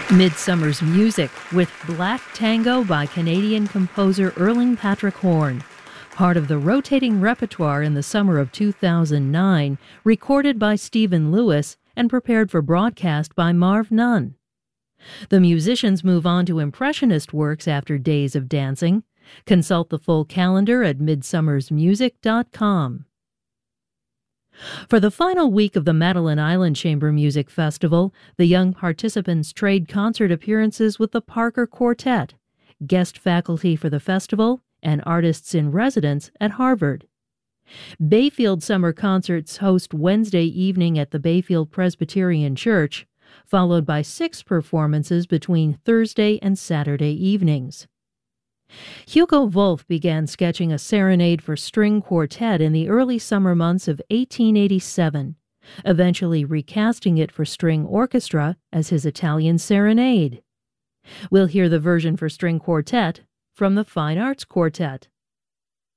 Midsummer's Music with Black Tango by Canadian composer Erling Patrick Horn, part of the rotating repertoire in the summer of 2009, recorded by Stephen Lewis and prepared for broadcast by Marv Nunn. The musicians move on to Impressionist works after Days of Dancing. Consult the full calendar at midsummersmusic.com. For the final week of the Madeline Island Chamber Music Festival, the young participants trade concert appearances with the Parker Quartet, guest faculty for the festival, and artists in residence at Harvard. Bayfield Summer Concerts host Wednesday evening at the Bayfield Presbyterian Church, followed by 6 performances between Thursday and Saturday evenings. Hugo Wolf began sketching a serenade for string quartet in the early summer months of 1887, eventually recasting it for string orchestra as his Italian Serenade. We'll hear the version for string quartet from the Fine Arts Quartet.